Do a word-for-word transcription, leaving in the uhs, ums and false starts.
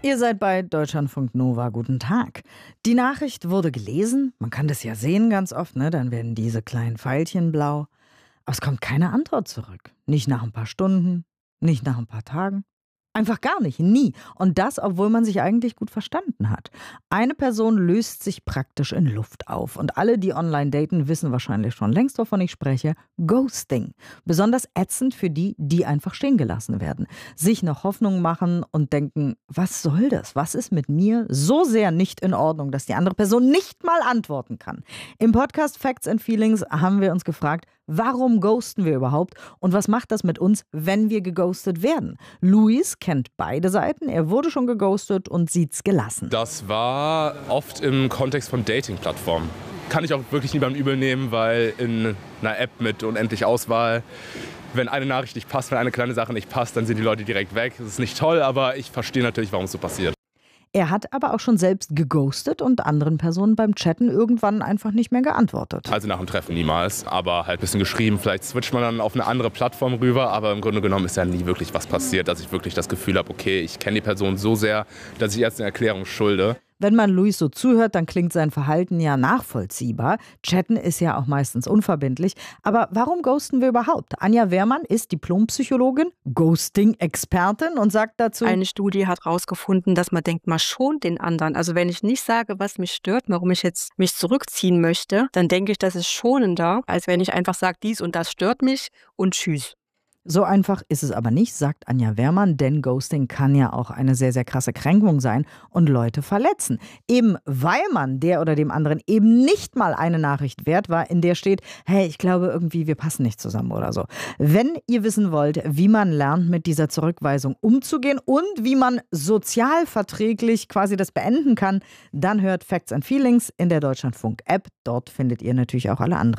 Ihr seid bei Deutschlandfunk Nova. Guten Tag. Die Nachricht wurde gelesen. Man kann das ja sehen ganz oft, ne? Dann werden diese kleinen Pfeilchen blau. Aber es kommt keine Antwort zurück. Nicht nach ein paar Stunden, nicht nach ein paar Tagen. Einfach gar nicht, nie. Und das, obwohl man sich eigentlich gut verstanden hat. Eine Person löst sich praktisch in Luft auf. Und alle, die online daten, wissen wahrscheinlich schon längst, wovon ich spreche. Ghosting. Besonders ätzend für die, die einfach stehen gelassen werden. Sich noch Hoffnung machen und denken, was soll das? Was ist mit mir so sehr nicht in Ordnung, dass die andere Person nicht mal antworten kann? Im Podcast Facts and Feelings haben wir uns gefragt, warum ghosten wir überhaupt? Und was macht das mit uns, wenn wir geghostet werden? Luis kennt beide Seiten. Er wurde schon geghostet und sieht's gelassen. Das war oft im Kontext von Dating-Plattformen. Kann ich auch wirklich niemandem übel nehmen, weil in einer App mit unendlich Auswahl, wenn eine Nachricht nicht passt, wenn eine kleine Sache nicht passt, dann sind die Leute direkt weg. Das ist nicht toll, aber ich verstehe natürlich, warum es so passiert. Er hat aber auch schon selbst geghostet und anderen Personen beim Chatten irgendwann einfach nicht mehr geantwortet. Also nach dem Treffen niemals, aber halt ein bisschen geschrieben. Vielleicht switcht man dann auf eine andere Plattform rüber, aber im Grunde genommen ist ja nie wirklich was passiert, dass ich wirklich das Gefühl habe, okay, ich kenne die Person so sehr, dass ich jetzt eine Erklärung schulde. Wenn man Luis so zuhört, dann klingt sein Verhalten ja nachvollziehbar. Chatten ist ja auch meistens unverbindlich. Aber warum ghosten wir überhaupt? Anja Wehrmann ist Diplompsychologin, Ghosting-Expertin und sagt dazu: Eine Studie hat herausgefunden, dass man denkt, man schont den anderen. Also wenn ich nicht sage, was mich stört, warum ich jetzt mich zurückziehen möchte, dann denke ich, das ist schonender, als wenn ich einfach sage, dies und das stört mich und tschüss. So einfach ist es aber nicht, sagt Anja Wehrmann, denn Ghosting kann ja auch eine sehr, sehr krasse Kränkung sein und Leute verletzen. Eben weil man der oder dem anderen eben nicht mal eine Nachricht wert war, in der steht, hey, ich glaube irgendwie, wir passen nicht zusammen oder so. Wenn ihr wissen wollt, wie man lernt, mit dieser Zurückweisung umzugehen und wie man sozialverträglich quasi das beenden kann, dann hört Facts and Feelings in der Deutschlandfunk-App. Dort findet ihr natürlich auch alle anderen